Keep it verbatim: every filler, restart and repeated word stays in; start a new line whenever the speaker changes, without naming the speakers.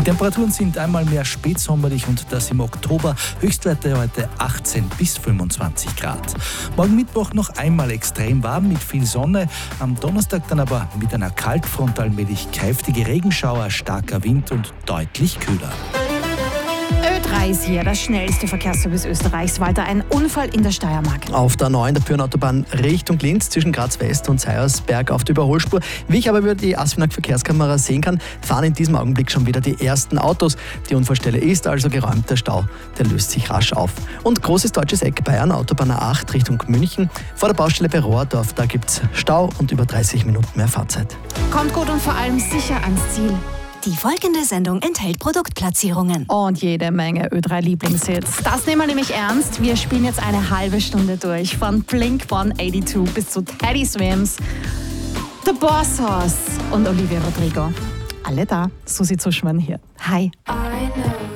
Die Temperaturen sind einmal mehr spätsommerlich und das im Oktober. Höchstwerte heute achtzehn bis fünfundzwanzig Grad. Morgen Mittwoch noch einmal extrem warm mit viel Sonne. Am Donnerstag dann aber mit einer Kaltfront allmählich kräftige Regenschauer, starker Wind und deutlich kühler.
Ö drei ist hier, das schnellste Verkehrsservice Österreichs. Walter, ein Unfall in der Steiermark.
Auf der neuen, der Pyrnenautobahn Richtung Linz zwischen Graz West und Seiersberg auf der Überholspur. Wie ich aber über die Asfinag Verkehrskamera sehen kann, fahren in diesem Augenblick schon wieder die ersten Autos. Die Unfallstelle ist also geräumt, der Stau, der löst sich rasch auf. Und großes deutsches Eck Bayern, Autobahn A acht Richtung München. Vor der Baustelle bei Rohrdorf, da gibt es Stau und über dreißig Minuten mehr Fahrzeit.
Kommt gut und vor allem sicher ans Ziel.
Die folgende Sendung enthält Produktplatzierungen.
Und jede Menge Ö drei Lieblingshits. Das nehmen wir nämlich ernst. Wir spielen jetzt eine halbe Stunde durch. Von Blink hundertzweiundachtzig bis zu Teddy Swims, The Boss Hoss und Olivia Rodrigo. Alle da. Susi Zuschmann hier. Hi.